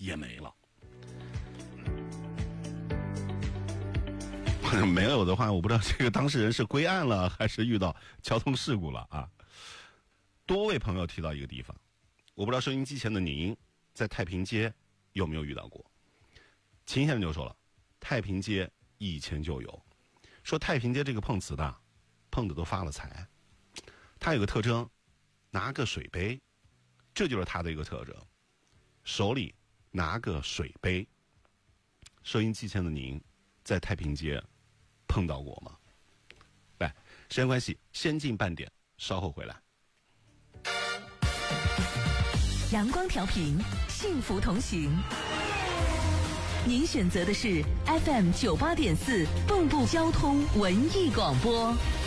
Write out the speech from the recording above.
也没了。没有的话，我不知道这个当事人是归案了还是遇到交通事故了啊。多位朋友提到一个地方，我不知道收音机前的您在太平街有没有遇到过。秦先生就说了，太平街以前就有，说太平街这个碰瓷的碰的都发了财。他有个特征，拿个水杯，这就是他的一个特征，手里拿个水杯。收音机前的您在太平街碰到过吗？来，时间关系，先进半点，稍后回来。 阳光调频，幸福同行。您选择的是 FM 98.4蚌埠交通文艺广播。